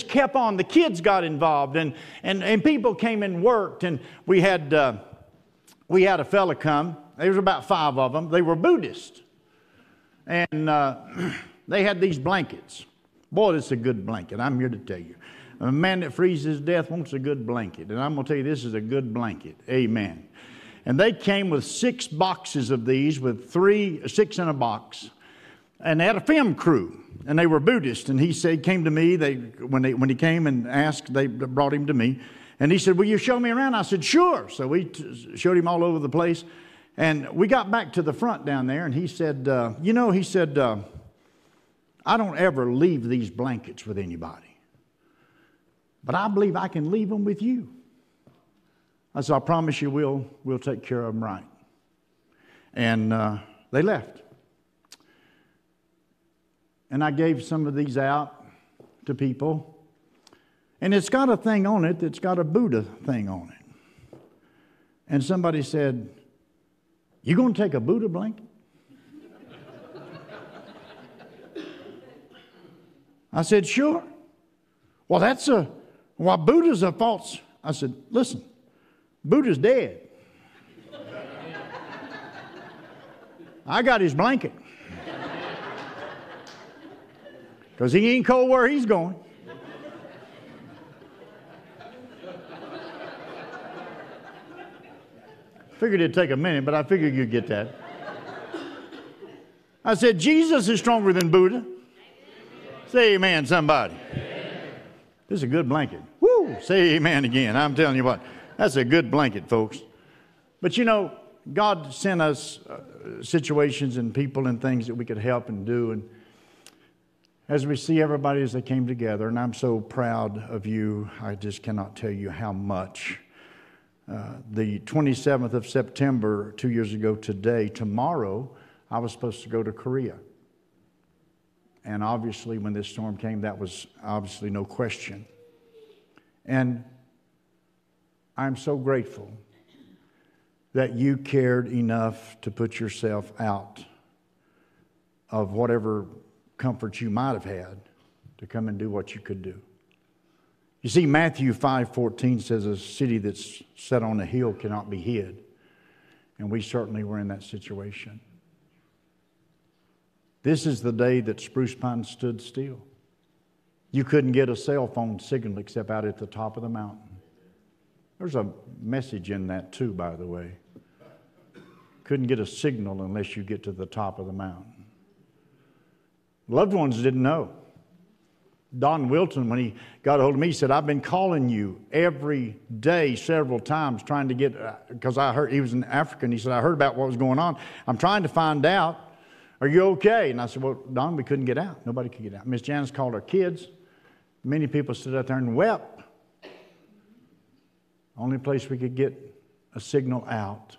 just kept on. The kids got involved, and people came and worked. And we had a fella come. There was about 5 of them. They were Buddhist. And they had these blankets. Boy, this is a good blanket. I'm here to tell you. A man that freezes to death wants a good blanket. And I'm going to tell you, this is a good blanket. Amen. And they came with 6 boxes of these, with 6 in a box. And they had a film crew. And they were Buddhist. And he said, came to me. When he came and asked, they brought him to me. And he said, will you show me around? I said, sure. So we showed him all over the place. And we got back to the front down there, and he said, I don't ever leave these blankets with anybody. But I believe I can leave them with you. I said, I promise you we'll take care of them right. And they left. And I gave some of these out to people. And it's got a thing on it that's got a Buddha thing on it. And somebody said, you going to take a Buddha blanket? I said, sure. Well, Buddha's a false. I said, listen, Buddha's dead. I got his blanket. Because he ain't cold where he's going. Figured it'd take a minute, but I figured you'd get that. I said, Jesus is stronger than Buddha. Say amen, somebody. This is a good blanket. Woo! Say amen again. I'm telling you what, that's a good blanket, folks. But you know, God sent us situations and people and things that we could help and do. And as we see everybody as they came together, and I'm so proud of you, I just cannot tell you how much. The 27th of September, 2 years ago today, tomorrow, I was supposed to go to Korea. And obviously, when this storm came, that was obviously no question. And I'm so grateful that you cared enough to put yourself out of whatever comfort you might have had to come and do what you could do. You see, Matthew 5:14 says a city that's set on a hill cannot be hid. And we certainly were in that situation. This is the day that Spruce Pine stood still. You couldn't get a cell phone signal except out at the top of the mountain. There's a message in that too, by the way. Couldn't get a signal unless you get to the top of the mountain. Loved ones didn't know. Don Wilton, when he got a hold of me, he said, I've been calling you every day several times trying to get, because I heard, he was in Africa, and he said, I heard about what was going on. I'm trying to find out, are you okay? And I said, well, Don, we couldn't get out. Nobody could get out. Miss Janice called our kids. Many people stood out there and wept. Only place we could get a signal out.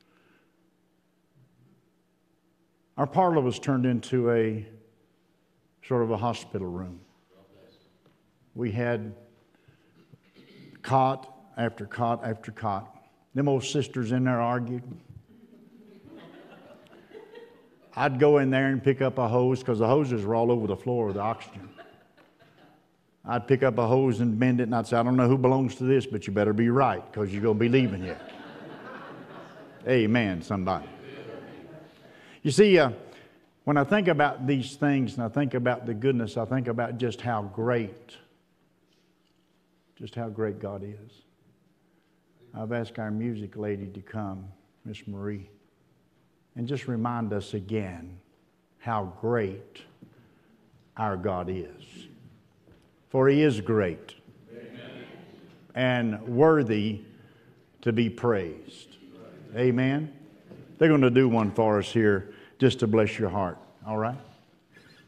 Our parlor was turned into a sort of a hospital room. We had cot after cot after cot. Them old sisters in there argued. I'd go in there and pick up a hose because the hoses were all over the floor with the oxygen. I'd pick up a hose and bend it, and I'd say, I don't know who belongs to this, but you better be right because you're going to be leaving here. Amen, somebody. You see, when I think about these things and I think about the goodness, I think about just how great God is. I've asked our music lady to come, Miss Marie, and just remind us again how great our God is. For He is great. Amen. And worthy to be praised. Amen. They're going to do one for us here just to bless your heart. All right?